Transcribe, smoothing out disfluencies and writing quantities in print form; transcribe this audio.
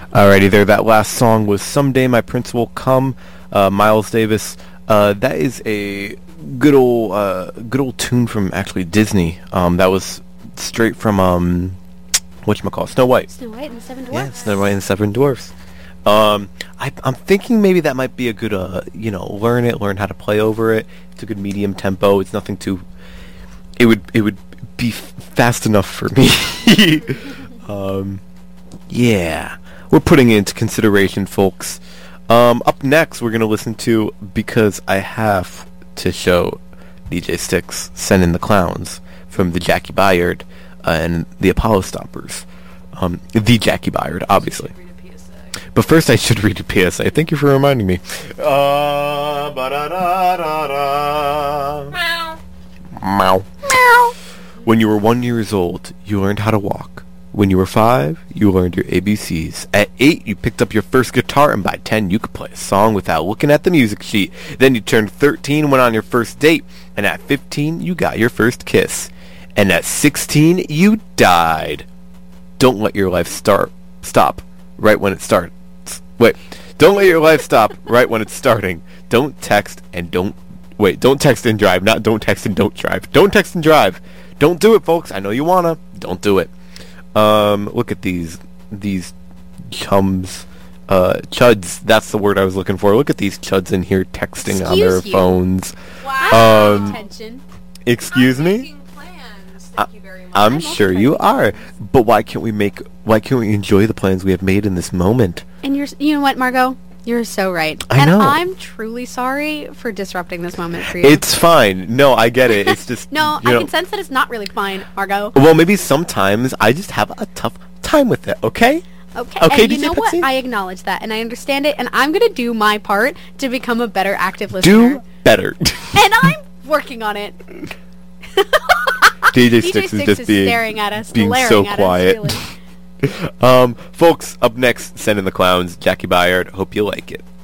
Alrighty there, that last song was Someday My Prince Will Come, Miles Davis. That is a good old tune from actually Disney. That was straight from, whatchamacallit, Snow White. Snow White and the Seven Dwarfs. Yeah, Snow White and the Seven Dwarfs. I'm thinking maybe that might be a good, learn how to play over it. It's a good medium tempo. It's nothing too, it would be fast enough for me. Yeah. We're putting it into consideration, folks. Up next, we're going to listen to Because I Have to Show DJ Sticks Send in the Clowns from the Jackie Byard and the Apollo Stompers. The Jackie Byard, obviously. But first, I should read a PSA. Thank you for reminding me. Meow. Meow. When you were 1 year old, you learned how to walk. When you were 5, you learned your ABCs. At 8, you picked up your first guitar, and by 10, you could play a song without looking at the music sheet. Then you turned 13, went on your first date, and at 15, you got your first kiss. And at 16, you died. Don't let your life stop right when it starts. Wait, don't let your life stop right when it's starting. Don't text and drive, not don't text and don't drive. Don't text and drive. Don't do it, folks. I know you wanna. Don't do it. Look at these chums, chuds, that's the word I was looking for. Look at these chuds in here texting on their phones. Wow. Attention. Excuse I'm me? making plans. Thank you very much. I'm sure you are. But why can't we enjoy the plans we have made in this moment? And you know what, Margot? You're so right. I know. And I'm truly sorry for disrupting this moment for you. It's fine. No, I get it. It's just No, I can sense that it's not really fine, Margot. Well, maybe sometimes I just have a tough time with it, okay? Okay, Okay, and you DJ know what? Pepsi? I acknowledge that, and I understand it, and I'm going to do my part to become a better active listener. Do better. And I'm working on it. DJ DJ Sticks is Sticks just is being staring at us, being glaring so at quiet. us, really. Folks, up next, Send in the Clowns, Jackie Byard. Hope you like it.